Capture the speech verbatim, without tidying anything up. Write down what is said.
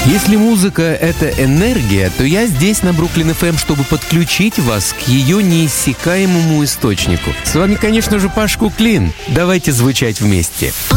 Если музыка — это энергия, то я здесь, на Бруклин эф эм, чтобы подключить вас к ее неиссякаемому источнику. С вами, конечно же, Паш Куклин. Давайте звучать вместе.